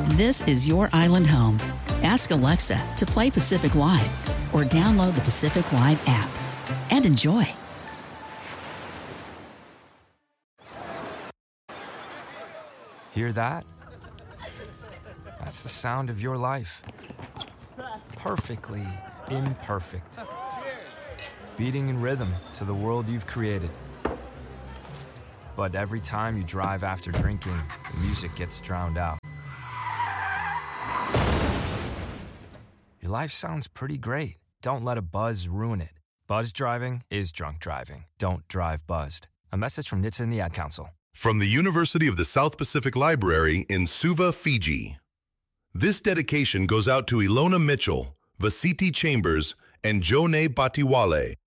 This is your island home. Ask Alexa to play Pacific Wide or download the Pacific Wide app and enjoy. Hear that? That's the sound of your life. Perfectly imperfect. Beating in rhythm to the world you've created. But every time you drive after drinking, the music gets drowned out. Your life sounds pretty great. Don't let a buzz ruin it. Buzz driving is drunk driving. Don't drive buzzed. A message from NHTSA and the Ad Council. From the University of the South Pacific Library in Suva, Fiji. This dedication goes out to Ilona Mitchell, Vasiti Chambers, and Jone Batiwale